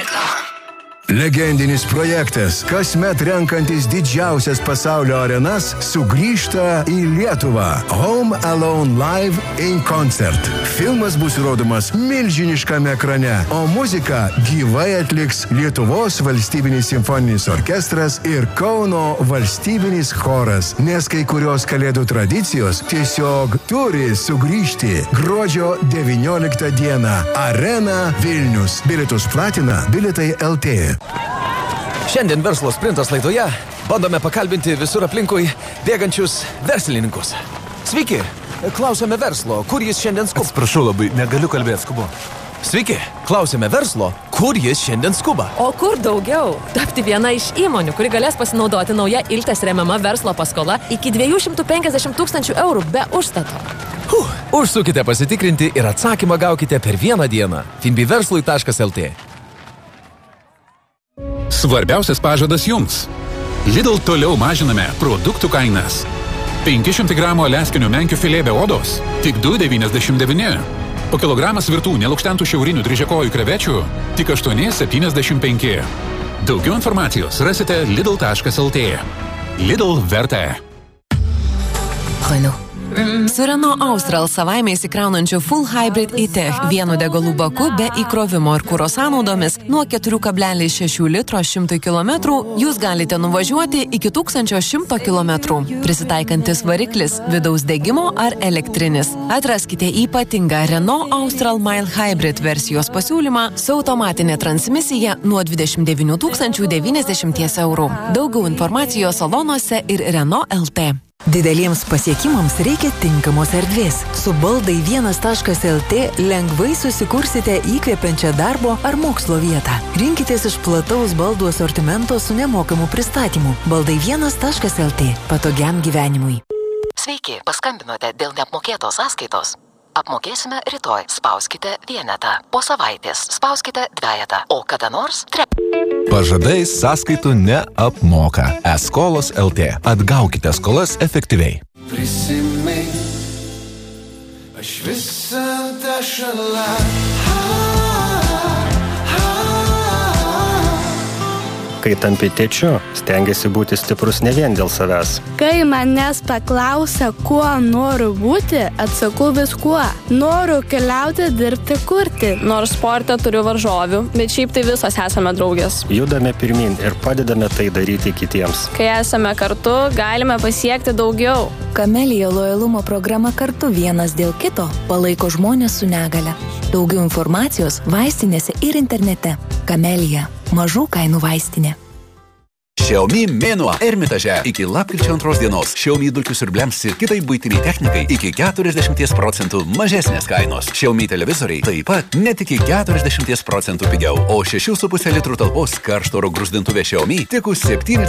Legendinis projektas, kasmet renkantis didžiausias pasaulio arenas, sugrįžta į Lietuvą. Home Alone Live in Concert. Filmas bus rodomas milžiniškame ekrane, o muziką gyvai atliks Lietuvos valstybinis simfoninis orkestras ir Kauno valstybinis choras, nes kai kurios kalėdų tradicijos tiesiog turi sugrįžti. Gruodžio 19 dieną. Arena Vilnius. Bilietus platina Bilietai LT. Šiandien Verslo sprintas laidoje bandome pakalbinti visur aplinkui bėgančius verslininkus. Sveiki, klausome verslo, kur jis šiandien skuba? Atsiprašau labai, negaliu kalbėti, skubu. Sveiki, klausime verslo, kur jis šiandien skuba? O kur daugiau? Tapti viena iš įmonių, kuri galės pasinaudoti nauja Iltės remiama verslo paskola iki 250 000 eurų be užstato. Užsukite pasitikrinti ir atsakymą gaukite per vieną dieną. finbiverslui.lt. Svarbiausias pažadas jums. Lidl toliau mažiname produktų kainas. 500 gramų aliaskinių menkių filė be odos tik 2,99. Po kilogramas virtų nelukštentų šiaurinių dryžiakojų krevečių tik 8,75. Daugiau informacijos rasite lidl.lt. Lidl vertė. Renault. Su Renault Austral savaime įsikraunančiu Full Hybrid e-Tech vienu degalų baku be įkrovimo ir kuro sąnaudomis nuo 4,6 litro 100 km jūs galite nuvažiuoti iki 1100 km. Prisitaikantis variklis, vidaus degimo ar elektrinis. Atraskite ypatingą Renault Austral Mile Hybrid versijos pasiūlymą su automatinė transmisija nuo 29 090 eurų. Daugiau informacijos salonuose ir Renault LT. Dideliems pasiekimams reikia tinkamos erdvės. Su baldai 1.lt lengvai susikursite įkvepiančią darbo ar mokslo vietą. Rinkitės iš plataus baldų asortimento su nemokamu pristatymu. Baldai 1.lt. Patogiam gyvenimui. Sveiki, paskambinote dėl neapmokėtos sąskaitos. Apmokėsime rytoj. Spauskite vienetą. Po savaitės spauskite dvejetą. O kada nors Pažadais sąskaitų neapmoka. E-skolos LT. Atgaukite skolas efektyviai. Prisimink, aš visada šalia. Kai tampi tėčiu, stengiasi būti stiprus ne vien dėl savęs. Kai manęs paklausia, kuo noriu būti, atsakau viskuo. Noriu keliauti, dirbti, kurti. Nors sporte turiu varžovių, bet šiaip tai visos esame draugės. Judame pirmin ir padedame tai daryti kitiems. Kai esame kartu, galime pasiekti daugiau. Kamelija lojalumo programa Kartu vienas dėl kito palaiko žmonės su negale. Daugiau informacijos vaistinėse ir internete. Kamelija. Mažų kainų vaistinė. Xiaomi mėnuo Ermitaže iki lapkričio 2 dienos. Xiaomi dulkių siurbliams ir kitai buitiniai technikai iki 40% mažesnės kainos. Xiaomi televizoriai taip pat net iki 40% pigiau. O 6,5 litrų talpos karšto oro gruzdintuvė Xiaomi tik už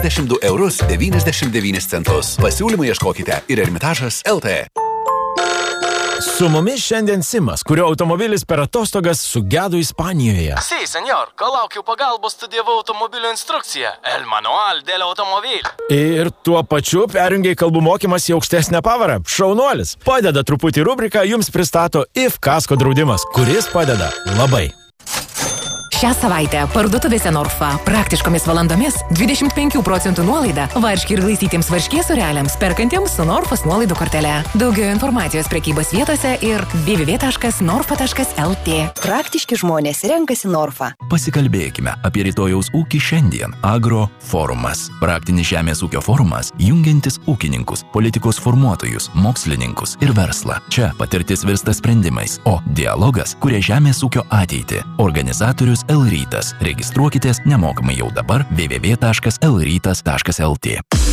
72,99 €. Pasiūlymą ieškokite ir Ermitažas LT. Su mumis šiandien Simas, kurio automobilis per atostogas sugedo Ispanijoje. Sí, señor, kol laukiau pagalbos, studijavau automobilio instrukciją. El manual del automobil. Ir tuo pačiu perjungiai kalbų mokymas į aukštesnę pavarą. Šaunuolis. Padeda truputį rubriką, jums pristato IF kasko draudimas, kuris padeda labai. Šią savaitę parduotuvėse Norfa praktiškomis valandomis 25% nuolaida varškė ir laistytiems varškės sūreliams perkantiems su Norfos nuolaidų kortele. Daugiau informacijos prekybos vietose ir www.norfa.lt. Praktiški žmonės renkasi Norfa. Pasikalbėkime apie rytojaus ūkį šiandien. Agro forumas. Praktinis žemės ūkio forumas, jungiantis ūkininkus, politikos formuotojus, mokslininkus ir verslą. Čia patirtis virsta sprendimais, o dialogas kuria žemės ūkio ateitį. Organizatorius L-Rytas. Registruokitės nemokamai jau dabar www.lrytas.lt.